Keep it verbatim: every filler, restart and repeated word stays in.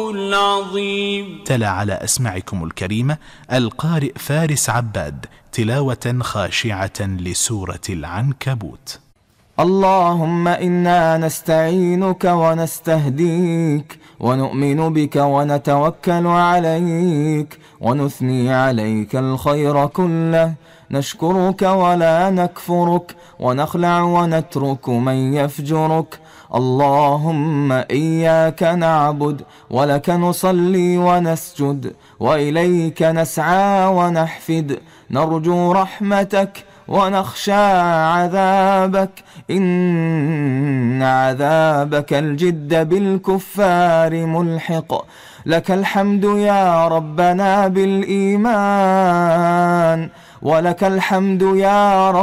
العظيم. تلا على أسماعكم الكريمة القارئ فارس عباد تلاوة خاشعة لسورة العنكبوت. اللهم إنا نستعينك ونستهديك ونؤمن بك ونتوكل عليك ونثني عليك الخير كله، نشكرك ولا نكفرك ونخلع ونترك من يفجرك. اللهم إياك نعبد ولك نصلي ونسجد وإليك نسعى ونحفد، نرجو رحمتك ونخشى عذابك، إن عذابك الجد بالكفار ملحق. لك الحمد يا ربنا بالإيمان، ولك الحمد يا رب